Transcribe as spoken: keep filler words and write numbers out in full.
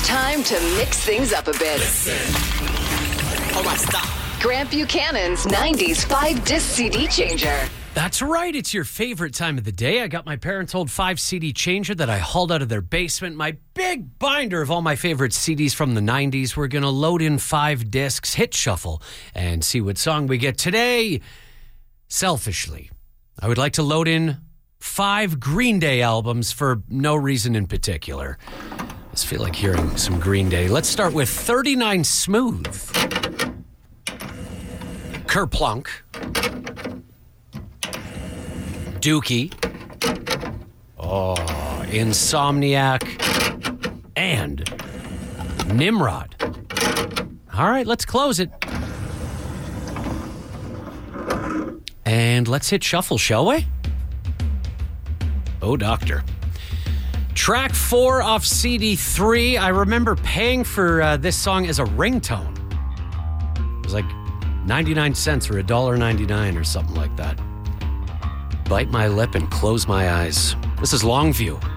It's time to mix things up a bit. All right, stop. Grant Buchanan's nineties five-disc C D changer. That's right. It's your favorite time of the day. I got my parents' old five C D changer that I hauled out of their basement. My big binder of all my favorite C Ds from the nineties. We're going to load in five discs, hit shuffle, and see what song we get today. Selfishly, I would like to load in five Green Day albums for no reason in particular. I just feel like hearing some Green Day. Let's start with thirty-nine Smooth. Kerplunk. Dookie, oh, Insomniac, and Nimrod. All right, let's close it. And let's hit shuffle, shall we? Oh, doctor. Track four off C D three. I remember paying for uh, this song as a ringtone. It was like ninety-nine cents or one dollar ninety-nine or something like that. Bite my lip and close my eyes. This is Longview.